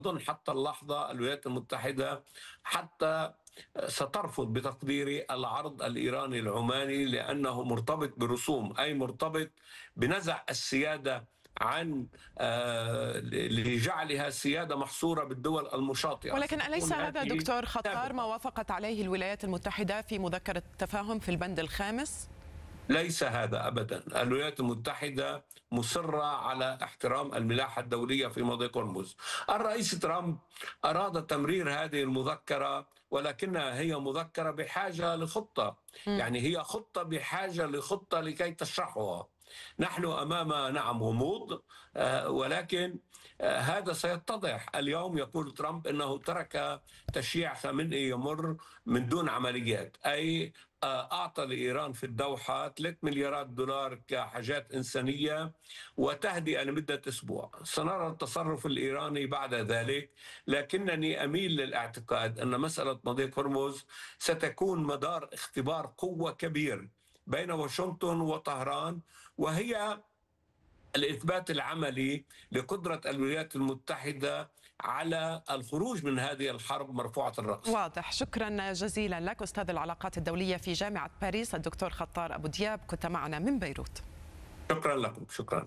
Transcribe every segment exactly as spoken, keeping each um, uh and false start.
أظن حتى اللحظة الولايات المتحدة حتى سترفض بتقديري العرض الإيراني العماني، لأنه مرتبط برسوم، أي مرتبط بنزع السيادة عن آه، لجعلها سيادة محصورة بالدول المشاطئة. ولكن أليس هذا دكتور خطار ما وافقت عليه الولايات المتحدة في مذكرة التفاهم في البند الخامس؟ ليس هذا أبدا. الولايات المتحدة مصرة على احترام الملاحة الدولية في مضيق هرمز. الرئيس ترامب أراد تمرير هذه المذكرة، ولكنها هي مذكرة بحاجة لخطة، يعني هي خطة بحاجة لخطة لكي تشرحها. نحن أمام نعم غموض، ولكن هذا سيتضح. اليوم يقول ترامب أنه ترك تشييع خامنئي يمر من دون عمليات، أي أعطى لإيران في الدوحة ثلاثة مليارات دولار كحاجات إنسانية وتهدئة لمدة أسبوع. سنرى التصرف الإيراني بعد ذلك، لكنني أميل للاعتقاد أن مسألة مضيق هرمز ستكون مدار اختبار قوة كبير بين واشنطن وطهران، وهي الإثبات العملي لقدرة الولايات المتحدة على الخروج من هذه الحرب مرفوعة الرأس. واضح. شكرا جزيلا لك أستاذ العلاقات الدولية في جامعة باريس الدكتور خطار أبو دياب، كنت معنا من بيروت. شكرا لكم. شكرا.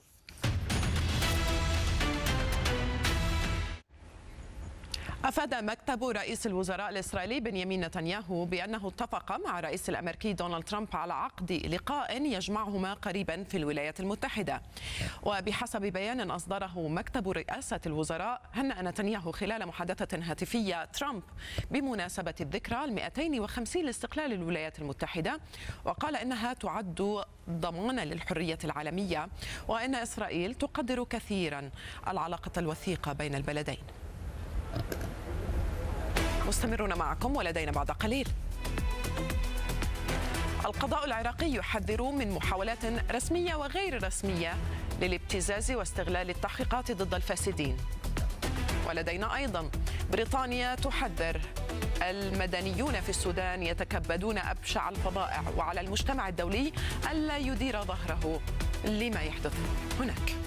أفاد مكتب رئيس الوزراء الإسرائيلي بنيامين نتنياهو بأنه اتفق مع الرئيس الأمريكي دونالد ترامب على عقد لقاء يجمعهما قريبا في الولايات المتحدة. وبحسب بيان أصدره مكتب رئاسة الوزراء، هنأ نتنياهو خلال محادثة هاتفية ترامب بمناسبة الذكرى المئتين وخمسين لاستقلال الولايات المتحدة، وقال إنها تعد ضمانا للحرية العالمية، وإن إسرائيل تقدر كثيرا العلاقة الوثيقة بين البلدين. مستمرون معكم ولدينا بعد قليل. القضاء العراقي يحذر من محاولات رسمية وغير رسمية للابتزاز واستغلال التحقيقات ضد الفاسدين. ولدينا أيضا بريطانيا تحذر المدنيون في السودان يتكبدون أبشع الفظائع، وعلى المجتمع الدولي ألا يدير ظهره لما يحدث هناك.